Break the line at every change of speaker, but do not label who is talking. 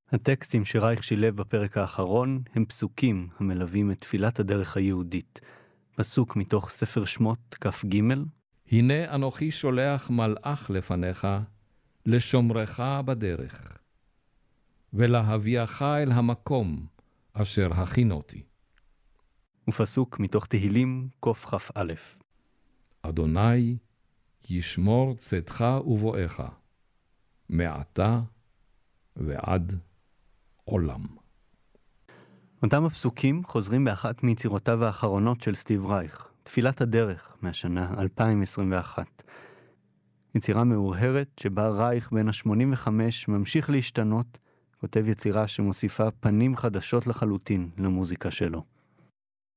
הטקסטים שרייך שילב בפרק האחרון הם פסוקים המלווים את תפילת הדרך היהודית. פסוק מתוך ספר שמות כ"ג:
הנה אנוכי שולח מלאך לפניך, לשומרך בדרך, ולהביאך אל המקום אשר הכינותי.
ופסוק מתוך תהילים קכ"א:
אדוני ישמור צאתך ובואך, מעתה ועד עולם.
אותם הפסוקים חוזרים באחת מיצירותיו האחרונות של סטיב רייך, תפילת הדרך מהשנה 2021. יצירה מאורהרת שבה רייך בן ה-85 ממשיך להשתנות, כותב יצירה שמוסיפה פנים חדשות לחלוטין למוזיקה שלו.